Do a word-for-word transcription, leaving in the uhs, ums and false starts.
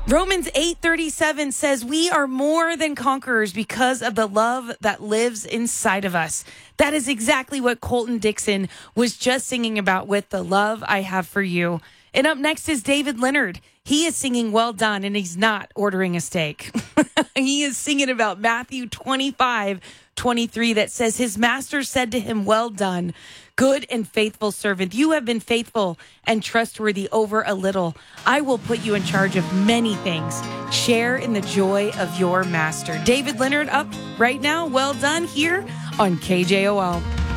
Romans eight thirty-seven says we are more than conquerors because of the love that lives inside of us. That is exactly what Colton Dixon was just singing about with The Love I Have for You. And up next is David Leonard. He is singing Well Done, and he's not ordering a steak. He is singing about Matthew twenty-five twenty-three that says his master said to him, well done, good and faithful servant. You have been faithful and trustworthy over a little. I will put you in charge of many things. Share in the joy of your master. David Leonard up right now. Well done here on K J O L.